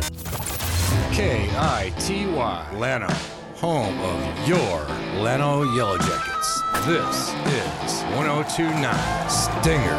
KITY, Leno, home of your Leno Yellow Jackets. This is 102.9 Stinger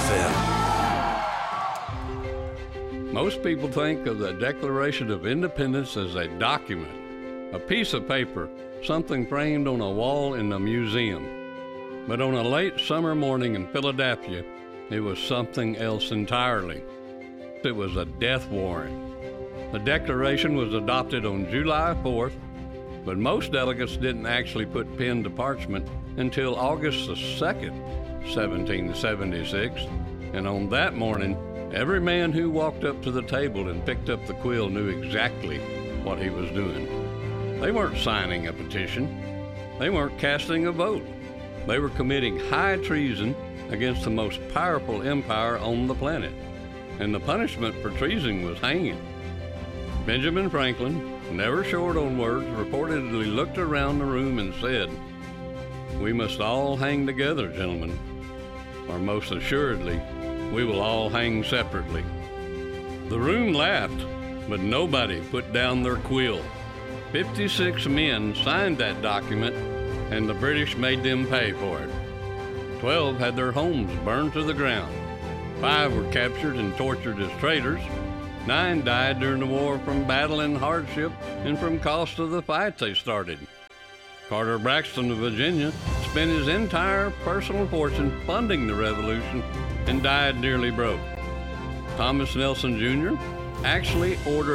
FM. Most people think of the Declaration of Independence as a document, a piece of paper, something framed on a wall in a museum. But on a late summer morning in Philadelphia, it was something else entirely. It was a death warrant. The Declaration was adopted on July 4th, but most delegates didn't actually put pen to parchment until August the 2nd, 1776, and on that morning, every man who walked up to the table and picked up the quill knew exactly what he was doing. They weren't signing a petition. They weren't casting a vote. They were committing high treason against the most powerful empire on the planet, and the punishment for treason was hanging. Benjamin Franklin, never short on words, reportedly looked around the room and said, "We must all hang together, gentlemen, or most assuredly, we will all hang separately." The room laughed, but nobody put down their quill. 56 men signed that document, and the British made them pay for it. 12 had their homes burned to the ground. 5 were captured and tortured as traitors. 9 died during the war from battle and hardship and from cost of the fights they started. Carter Braxton of Virginia spent his entire personal fortune funding the revolution and died nearly broke. Thomas Nelson Jr. actually ordered